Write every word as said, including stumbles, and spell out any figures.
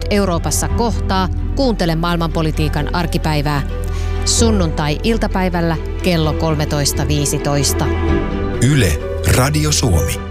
Euroopassa kohtaa, kuuntele maailmanpolitiikan arkipäivää. Sunnuntai-iltapäivällä kello kolmetoista viisitoista. Yle, Radio Suomi.